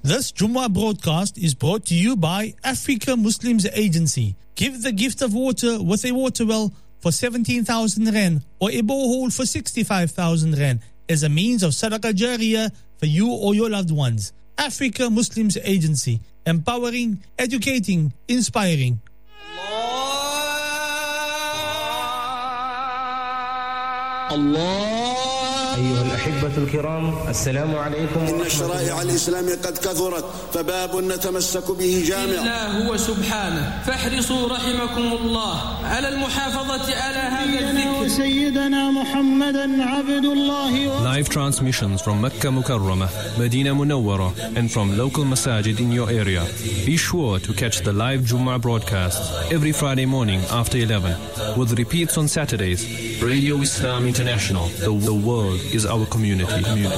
This Jumu'ah broadcast is brought to you by Africa Muslims Agency. Give the gift of water with a water well for 17,000 rand or a borehole for 65,000 rand as a means of sadaqah jariyah for you or your loved ones. Africa Muslims Agency, empowering, educating, inspiring. الله أيها الأحبة الكرام السلام عليكم. إن شرائع الإسلام قد كثرت فباب نتمسك به جامع. الله هو سبحانه فاحرصوا رحمكم الله على المحافظة على هذا الذكر. سيدنا محمدا عبد الله. Live transmissions from Mecca Mukarramah, Medina Munawwara and from local masajid in your area. Be sure to catch the live Jumu'ah broadcasts every Friday morning after 11 with repeats on Saturdays. Radio Islam International. The world is our community.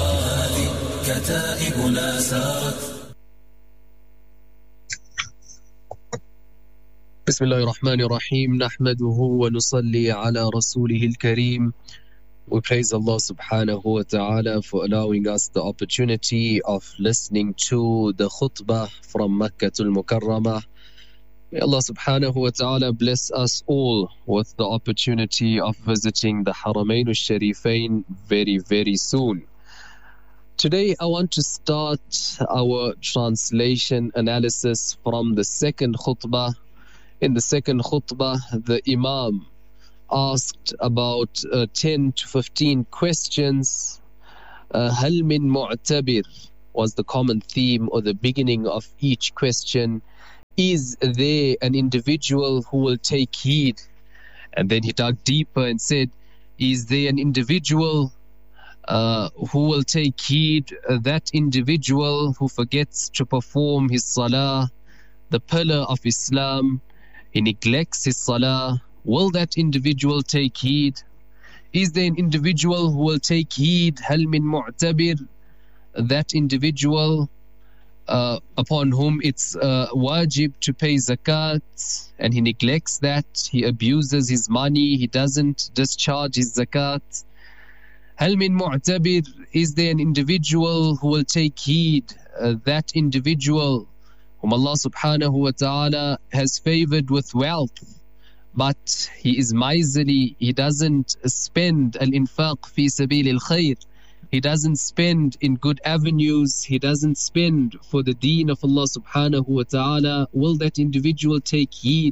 بسم الله الرحمن الرحيم نحمده ونصلي على رسوله الكريم. We praise Allah subhanahu wa ta'ala for allowing us the opportunity of listening to the khutbah from Makkah al-Mukarramah. May Allah subhanahu wa ta'ala bless us all with the opportunity of visiting the Haramain al-Sharifain very, very soon. Today I want to start our translation analysis from the second khutbah. In the second khutbah, the Imam asked about 10 to 15 questions. Hal min mu'tabir was the common theme or the beginning of each question. Is there an individual who will take heed? And then he dug deeper and said, is there an individual who will take heed? That individual who forgets to perform his salah, the pillar of Islam, he neglects his salah. Will that individual take heed? Is there an individual who will take heed? Hal min mu'tabir? That individual upon whom it's wajib to pay zakat and he neglects that, he abuses his money, he doesn't discharge his zakat. Hal min mu'tabir? Is there an individual who will take heed? That individual whom Allah subhanahu wa ta'ala has favored with wealth, but he is miserly, he doesn't spend al-infaq fi sabil al-khair, he doesn't spend in good avenues, he doesn't spend for the deen of Allah subhanahu wa ta'ala. Will that individual take heed?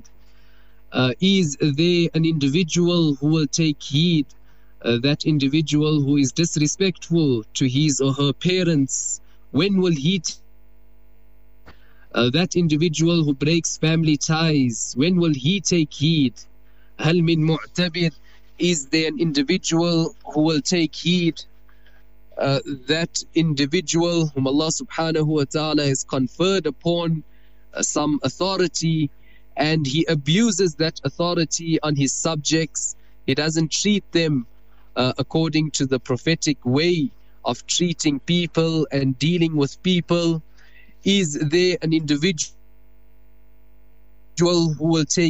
Is there an individual who will take heed? That individual who is disrespectful to his or her parents, when will he that individual who breaks family ties, when will he take heed? Hal min mu'tabir? Is there an individual who will take heed? That individual whom Allah subhanahu wa ta'ala has conferred upon some authority and he abuses that authority on his subjects, he doesn't treat them according to the prophetic way of treating people and dealing with people. Is there an individual who will take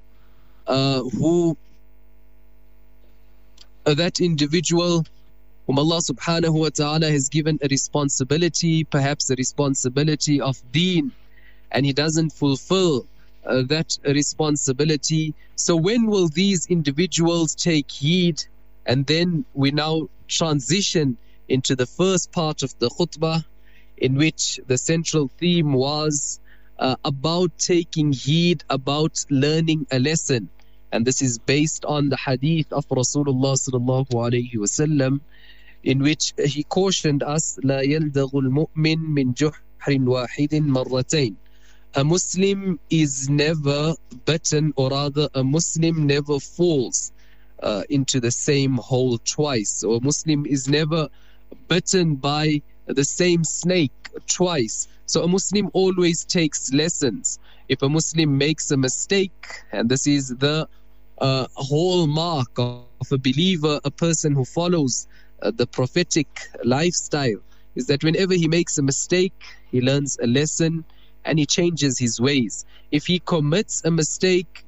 that individual whom Allah subhanahu wa ta'ala has given a responsibility, perhaps a responsibility of deen, and he doesn't fulfill that responsibility? So when will these individuals take heed? And then we now transition into the first part of the khutbah, in which the central theme was about taking heed, about learning a lesson. And this is based on the hadith of Rasulullah sallallahu alayhi wasallam, in which he cautioned us, لا يلدغ المؤمن من جحر واحد مرتين. A Muslim is never bitten, or rather a Muslim never falls into the same hole twice, or a Muslim is never bitten by the same snake twice. So a Muslim always takes lessons. If a Muslim makes a mistake, and this is the hallmark of a believer, a person who follows the prophetic lifestyle, is that whenever he makes a mistake, he learns a lesson and he changes his ways. If he commits a mistake,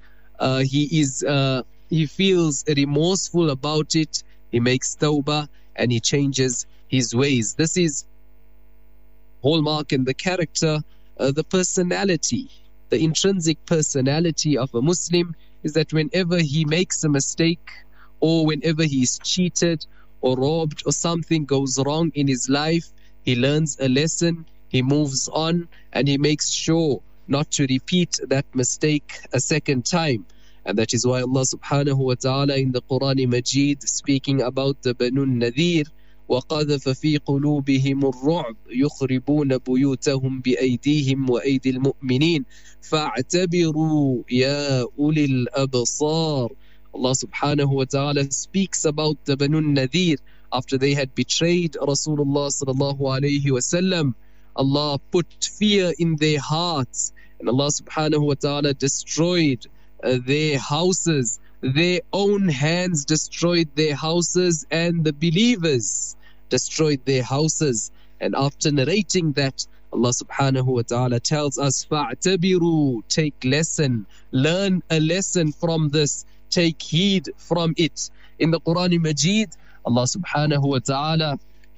he feels remorseful about it, he makes tawbah and he changes his ways. This is hallmark and the character, the personality, the intrinsic personality of a Muslim is that whenever he makes a mistake or whenever he is cheated or robbed or something goes wrong in his life, he learns a lesson, he moves on, and he makes sure not to repeat that mistake a second time. And that is why Allah subhanahu wa ta'ala in the Quran Majid, speaking about the Banu Nadir, وَقَذَفَ فِي قُلُوبِهِمُ الرُّعْبِ يُخْرِبُونَ بُيُوتَهُم بِأَيْدِيهِمْ وَأَيْدِي الْمُؤْمِنِينَ فَاعْتَبِرُوا يَا أُولِي الْأَبْصَارِ. Allah subhanahu wa ta'ala speaks about the Banu Nadir after they had betrayed Rasulullah sallallahu alayhi wasallam. Allah put fear in their hearts, and Allah subhanahu wa ta'ala destroyed their houses. Their own hands destroyed their houses, and the believers destroyed their houses. And after narrating that, Allah subhanahu wa ta'ala tells us, فَاعْتَبِرُوا, take lesson, learn a lesson from this, take heed from it. In the Quran Majid, Allah subhanahu wa ta'ala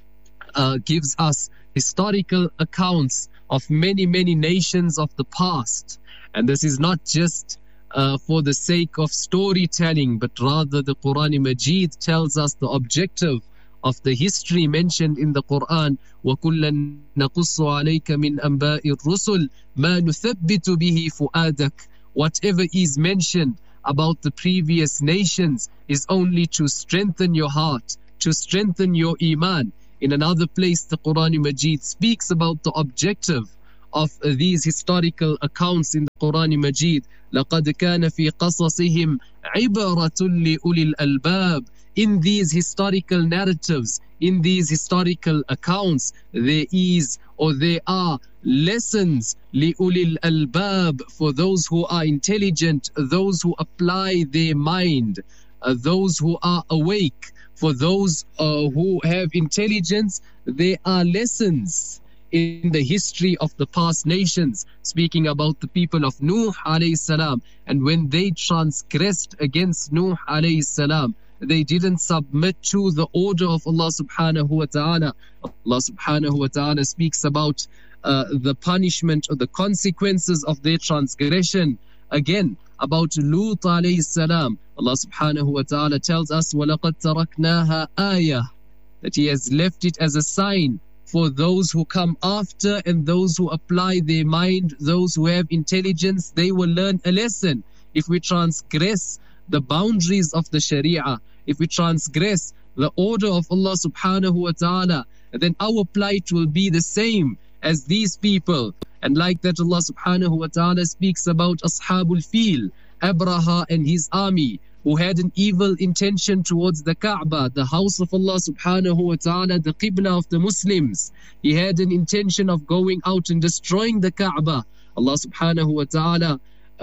gives us historical accounts of many, many nations of the past. And this is not just for the sake of storytelling, but rather the Quran Majid tells us the objective of the history mentioned in the Quran. وَكُلًّا نَقُصُّ عَلَيْكَ مِنْ أَنْبَاءِ الرُّسُلِ مَا نُثَبِّتُ بِهِ فُؤَادَكَ. Whatever is mentioned about the previous nations is only to strengthen your heart, to strengthen your iman. In another place, the Quran Majid speaks about the objective of these historical accounts in the Quran Majid. لَقَدْ كَانَ فِي قَصَصِهِمْ عِبَرَةٌ لِأُولِي الْأَلْبَابِ. In these historical narratives, in these historical accounts, there is or there are lessons لِأُولِي الْأَلْبَابِ, for those who are intelligent, those who apply their mind, those who are awake. For those who have intelligence, there are lessons in the history of the past nations, speaking about the people of Nuh alayhi salam. And when they transgressed against Nuh alayhi salam, they didn't submit to the order of Allah subhanahu wa ta'ala. Allah subhanahu wa ta'ala speaks about the punishment or the consequences of their transgression. Again, about Lut alayhi salam, Allah subhanahu wa ta'ala tells us, وَلَقَدْ تَرَكْنَاهَا آيَةً, that He has left it as a sign for those who come after and those who apply their mind, those who have intelligence. They will learn a lesson. If we transgress the boundaries of the Sharia, if we transgress the order of Allah subhanahu wa ta'ala, then our plight will be the same as these people. And like that, Allah subhanahu wa ta'ala speaks about Ashabul Fil, Abraha and his army, who had an evil intention towards the Kaaba, the house of Allah subhanahu wa ta'ala, the Qibla of the Muslims. He had an intention of going out and destroying the Kaaba. Allah subhanahu wa ta'ala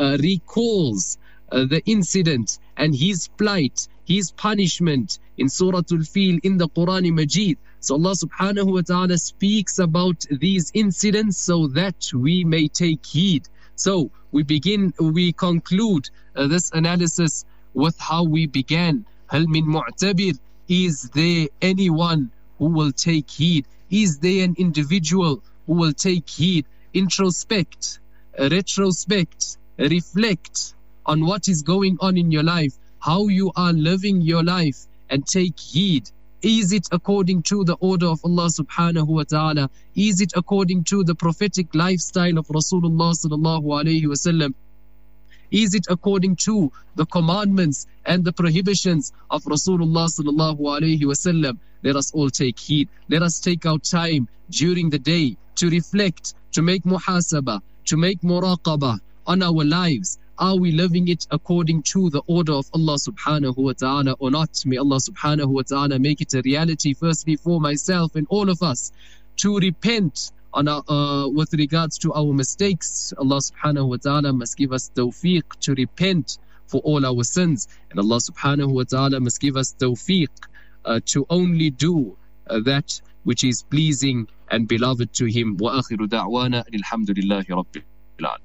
recalls the incident and his plight, his punishment in Surah Al-Fil in the Quran Majid. So Allah subhanahu wa ta'ala speaks about these incidents so that we may take heed. So we conclude this analysis with how we began. هل من معتبر? Is there anyone who will take heed? Is there an individual who will take heed, introspect, retrospect, reflect on what is going on in your life, how you are living your life, and take heed? Is it according to the order of Allah subhanahu wa ta'ala? Is it according to the prophetic lifestyle of Rasulullah sallallahu alayhi wa sallam? Is it according to the commandments and the prohibitions of Rasulullah sallallahu alayhi wa sallam? Let us all take heed. Let us take our time during the day to reflect, to make muhasabah, to make muraqabah on our lives. Are we living it according to the order of Allah subhanahu wa ta'ala or not? May Allah subhanahu wa ta'ala make it a reality firstly for myself and all of us to repent on with regards to our mistakes. Allah subhanahu wa ta'ala must give us tawfiq to repent for all our sins, and Allah subhanahu wa ta'ala must give us tawfiq to only do that which is pleasing and beloved to Him. Wa akhiru da'wana alhamdulillahi rabbil alamin.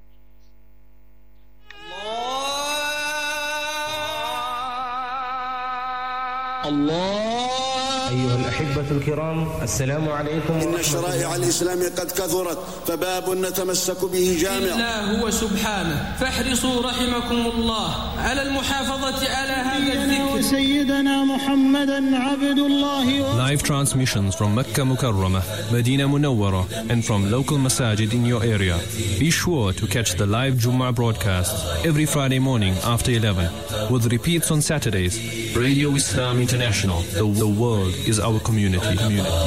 الله أيها الأحبة الكرام السلام عليكم إن ورحمة شرائع الله. الإسلام قد كثرت فباب نتمسك به جامع الله هو سبحانه فاحرصوا رحمكم الله على المحافظة على هذا الذكر. سيدنا محمدا عبد الله. Live transmissions from Mecca Mukarramah, Medina Munawwara, and from local masajid in your area. Be sure to catch the live Jummah broadcast every Friday morning after 11, with repeats on Saturdays. Radio Islam International. The world is our community.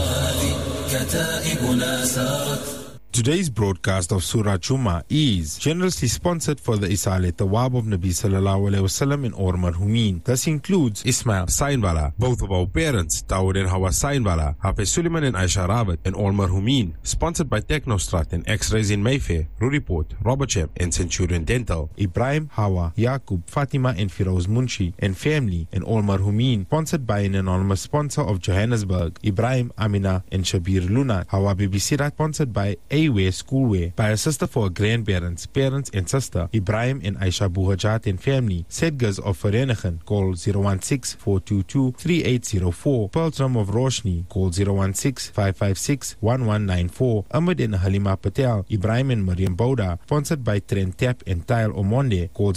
Today's broadcast of Surah Jummah is generously sponsored for the Isale Tawab of Nabi Sallallahu Alaihi Wasallam in Or Marhumin. This includes Ismail Sainbala, both of our parents, Dawood and Hawa Sainbala, Hafiz Suleiman and Aisha Rabat, and Or Marhumin. Sponsored by Technostrat and X-Rays in Mayfair, Ruriport, Robertsham, and Centurion Dental. Ibrahim, Hawa, Yaqub, Fatima, and Firoz Munshi, and family, and Or Marhumin. Sponsored by an anonymous sponsor of Johannesburg, Ibrahim, Amina, and Shabir Luna. Hawa BBC Rat, sponsored by A-Way Schoolwear, by a sister for her grandparents, parents, and sister, Ibrahim and Aisha Buhajat and family. Sedgers of Vereniging, call 016-422-3804. Pearltram of Roshni, call 016-556-1194. Ahmed and Halima Patel, Ibrahim and Mariam Bouda, sponsored by Trent Tap and Tile Omonde, call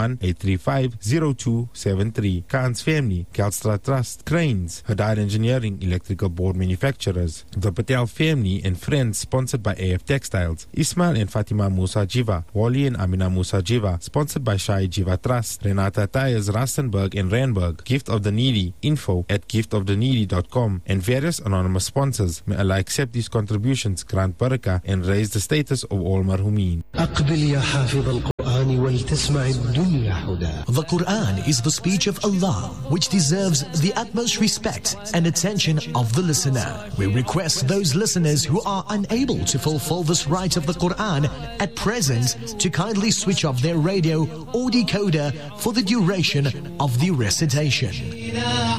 011-835-0273. Khan's family, Kelstra Trust, Cranes, Hadar Engineering, electrical board manufacturers. The Patel family and friends, sponsored by AF Textiles. Ismail and Fatima Musa Jiva, Wali and Amina Musa Jiva, sponsored by Shai Jiva Trust. Renata Tyres, Rastenburg and Randburg. Gift of the Needy, info@giftoftheneedy.com, and various anonymous sponsors. May Allah accept these contributions, grant barakah, and raise the status of all marhumin. The Quran is the speech of Allah, which deserves the utmost respect and attention of the listener. We request those listeners who are unable to fulfill this right of the Quran at present to kindly switch off their radio or decoder for the duration of the recitation.